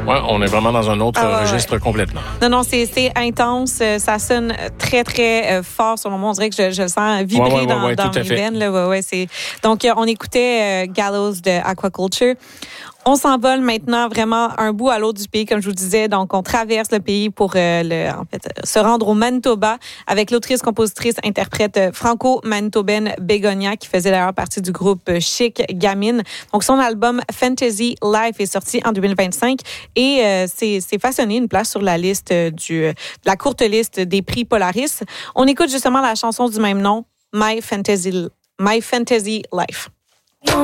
Ouais, on est vraiment dans un autre registre complètement. Non, c'est intense. Ça sonne très, très fort sur le moment. On dirait que je le sens vibrer dans mes veines. Là. Donc, on écoutait Gallows de Aquaculture. On s'envole maintenant vraiment un bout à l'autre du pays, comme je vous disais. Donc, on traverse le pays pour se rendre au Manitoba avec l'autrice-compositrice-interprète franco-manitobaine Bégonia, qui faisait d'ailleurs partie du groupe Chic Gamine. Donc, son album Fantasy Life est sorti en 2025 et c'est façonné une place sur la liste de la courte liste des prix Polaris. On écoute justement la chanson du même nom, My Fantasy Life.